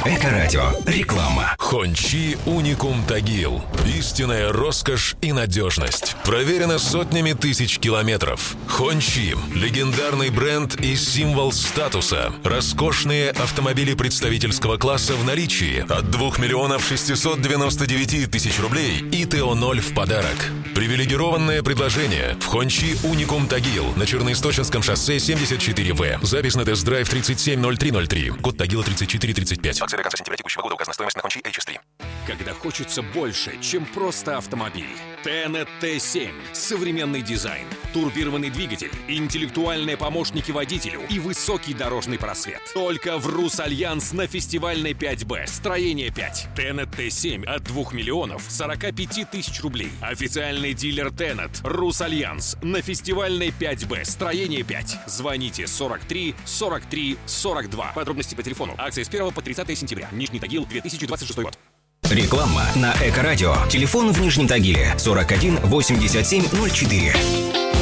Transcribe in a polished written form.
Эко-радио. Реклама. Хончи Уникум Тагил. Истинная роскошь и надежность. Проверено сотнями тысяч километров. Хончи – легендарный бренд и символ статуса. Роскошные автомобили представительского класса в наличии. От 2 миллионов 699 тысяч рублей и ТО-0 в подарок. Привилегированное предложение в Хончи Уникум Тагил на Черноисточинском шоссе 74В. Запись на тест-драйв 370303. Код Тагила 3435. Акция до конца сентября текущего года. Указана стоимость на Хончи HS3. Когда хочется больше, чем просто автомобиль. Tenet T7. Современный дизайн, турбированный двигатель, интеллектуальные помощники водителю и высокий дорожный просвет. Только в Русальянс на фестивальной 5Б. Строение 5. Tenet T7 от 2 миллионов 45 тысяч рублей. Официальный дилер Tenet. Русальянс на фестивальной 5Б. Строение 5. Звоните 43 43 42. Подробности по телефону. Акция с 1 по 30 сентября. Нижний Тагил, 2026 год. Реклама на Эко-радио. Телефон в Нижнем Тагиле 41 87 04.